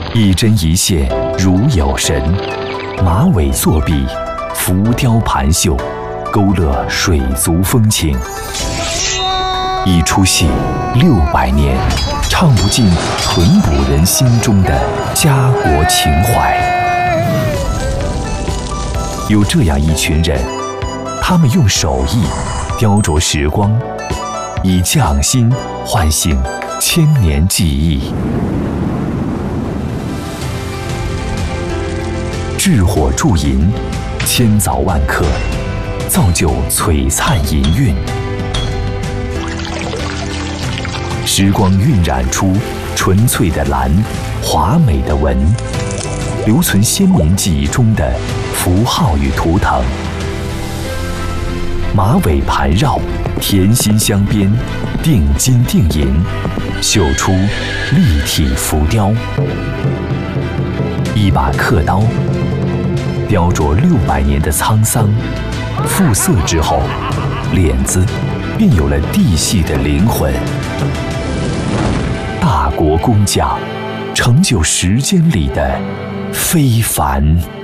一针一线如有神，马尾作笔，浮雕盘绣，勾勒水族风情。一出戏600年，唱不尽淳朴人心中的家国情怀。有这样一群人，他们用手艺雕琢时光，以匠心唤醒千年记忆。炙火铸银，千凿万刻，造就璀璨银韵。时光晕染出纯粹的蓝，华美的纹，留存先民记忆中的符号与图腾。马尾盘绕，甜心镶边，定金定银，绣出立体浮雕。一把刻刀，雕琢600年的沧桑，复色之后，脸子便有了地系的灵魂。大国工匠，成就时间里的非凡。